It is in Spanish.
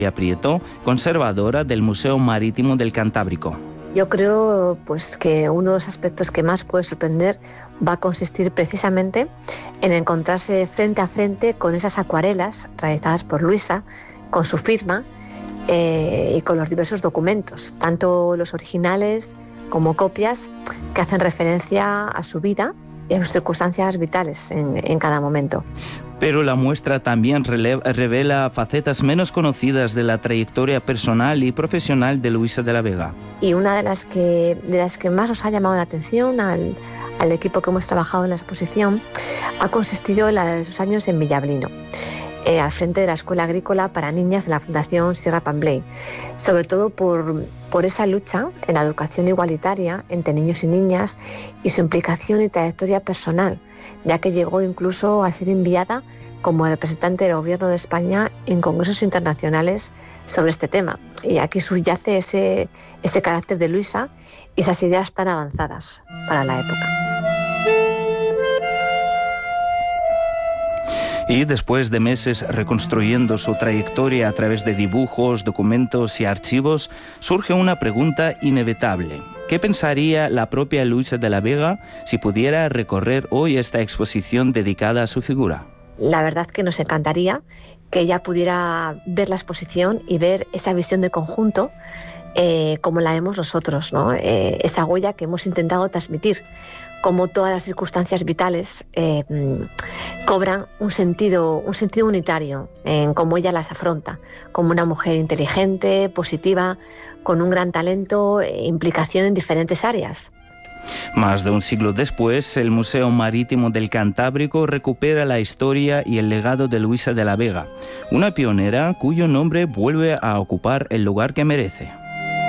Prieto, conservadora del Museo Marítimo del Cantábrico. Yo creo que uno de los aspectos que más puede sorprender va a consistir precisamente en encontrarse frente a frente con esas acuarelas realizadas por Luisa, con su firma y con los diversos documentos, tanto los originales como copias que hacen referencia a su vida y a sus circunstancias vitales en cada momento. Pero la muestra también revela facetas menos conocidas de la trayectoria personal y profesional de Luisa de la Vega. Y una de las que más nos ha llamado la atención al equipo que hemos trabajado en la exposición ha consistido en la de sus años en Villablino, al frente de la Escuela Agrícola para Niñas de la Fundación Sierra Pambley, sobre todo por esa lucha en la educación igualitaria entre niños y niñas y su implicación y trayectoria personal, ya que llegó incluso a ser enviada como representante del Gobierno de España en congresos internacionales sobre este tema. Y aquí subyace ese carácter de Luisa y esas ideas tan avanzadas para la época. Y después de meses reconstruyendo su trayectoria a través de dibujos, documentos y archivos, surge una pregunta inevitable. ¿Qué pensaría la propia Luisa de la Vega si pudiera recorrer hoy esta exposición dedicada a su figura? La verdad que nos encantaría que ella pudiera ver la exposición y ver esa visión de conjunto como la vemos nosotros, ¿no? Esa huella que hemos intentado transmitir, como todas las circunstancias vitales cobran un sentido unitario en cómo ella las afronta, como una mujer inteligente, positiva, con un gran talento e implicación en diferentes áreas. Más de un siglo después, el Museo Marítimo del Cantábrico recupera la historia y el legado de Luisa de la Vega, una pionera cuyo nombre vuelve a ocupar el lugar que merece.